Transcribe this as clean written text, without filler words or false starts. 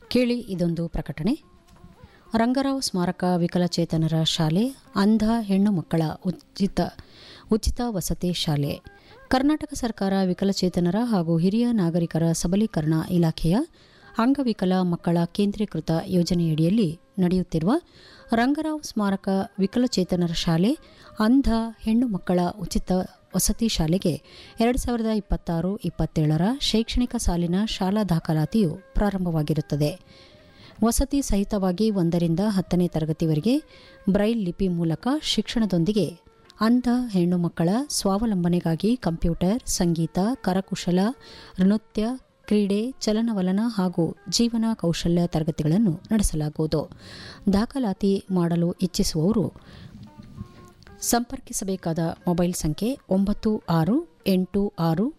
ಕೇಳಿ ಇದೊಂದು ಪ್ರಕಟಣೆ. ರಂಗರಾವ್ ಸ್ಮಾರಕ ವಿಕಲಚೇತನರ ಶಾಲೆ ಅಂಧ ಹೆಣ್ಣು ಮಕ್ಕಳ ಉಚಿತ ವಸತಿ ಶಾಲೆ ಕರ್ನಾಟಕ ಸರ್ಕಾರ ವಿಕಲಚೇತನರ ಹಾಗೂ ಹಿರಿಯ ನಾಗರಿಕರ ಸಬಲೀಕರಣ ಇಲಾಖೆಯ ಅಂಗವಿಕಲ ಮಕ್ಕಳ ಕೇಂದ್ರೀಕೃತ ಯೋಜನೆಯಡಿಯಲ್ಲಿ ನಡೆಯುತ್ತಿರುವ ರಂಗರಾವ್ ಸ್ಮಾರಕ ವಿಕಲಚೇತನರ ಶಾಲೆ ಅಂಧ ಹೆಣ್ಣು ಮಕ್ಕಳ ಉಚಿತ ವಸತಿ ಶಾಲೆಗೆ 2026-27ರ ಶೈಕ್ಷಣಿಕ ಸಾಲಿನ ಶಾಲಾ ದಾಖಲಾತಿಯು ಪ್ರಾರಂಭವಾಗಿರುತ್ತದೆ. ವಸತಿ ಸಹಿತವಾಗಿ 1ರಿಂದ 10ನೇ ತರಗತಿವರೆಗೆ ಬ್ರೈಲ್ ಲಿಪಿ ಮೂಲಕ ಶಿಕ್ಷಣದೊಂದಿಗೆ ಅಂಧ ಹೆಣ್ಣು ಮಕ್ಕಳ ಸ್ವಾವಲಂಬನೆಗಾಗಿ ಕಂಪ್ಯೂಟರ್, ಸಂಗೀತ, ಕರಕುಶಲ, ನೃತ್ಯ, ಕ್ರೀಡೆ, ಚಲನವಲನ ಹಾಗೂ ಜೀವನ ಕೌಶಲ್ಯ ತರಗತಿಗಳನ್ನು ನಡೆಸಲಾಗುವುದು. ದಾಖಲಾತಿ ಮಾಡಲು ಇಚ್ಛಿಸುವವರು ಸಂಪರ್ಕಿಸಬೇಕಾದ ಮೊಬೈಲ್ ಸಂಖ್ಯೆ 9686